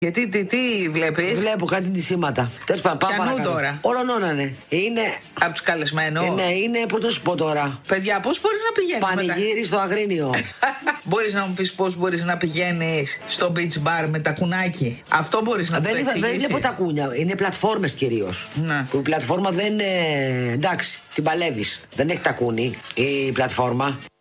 Γιατί τι βλέπεις? Βλέπω κάτι ντυσίματα. Τέλος πάντων, πάμε Πιανού τώρα? Ορονώνανε. Είναι. Από τους καλεσμένους? Ναι, είναι πού το σου πω τώρα. Παιδιά, πώς μπορεί να πηγαίνεις Πανηγύρι στο Αγρίνιο. Μπορείς να μου πεις πώς μπορείς να πηγαίνεις στο beach bar με τα κουνάκι? Αυτό μπορείς να το εξηγήσεις? Δεν βλέπω τα κούνια. Είναι πλατφόρμες κυρίως. Ναι. Η πλατφόρμα δεν. Εντάξει, την παλεύεις. Δεν έχει τακούνι η πλατφόρμα.